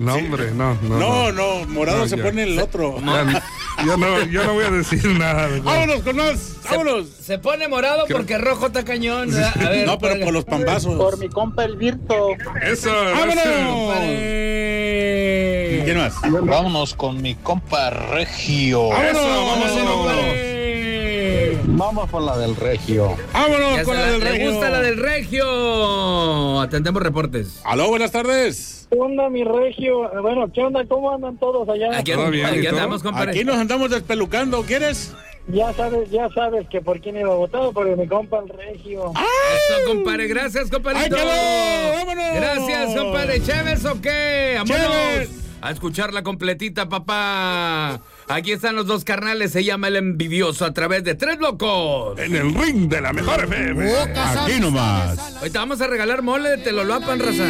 No, hombre, no. No, morado no, se pone el otro. Yo no voy a decir nada. Vámonos con más, vámonos. Se pone morado porque rojo está cañón. A ver, no, pero por los pambazos. Por mi compa el Virto. Eso. ¡Vámonos! ¿Quién más? Vámonos con mi compa Regio. Vamos por la del Regio. Vámonos con la del Regio. ¿Le gusta la del Regio? Atendemos reportes. Aló, buenas tardes. ¿Qué onda, mi Regio? Bueno, ¿qué onda? ¿Cómo andan todos allá? Aquí andamos, compadre. Aquí nos andamos despelucando, ¿quieres? Ya sabes que por quién iba a votar, por mi compa el Regio. Eso, compadre, gracias, compadrito. ¡Vámonos! Gracias, compadre. ¿Chéves o qué? ¡Vámonos! ¡Chéves! A escucharla completita, papá. Aquí están los dos carnales, se llama El Envidioso a través de Tres Locos. En el ring de la mejor FM. Aquí nomás. Hoy te vamos a regalar mole de Telolapan, raza.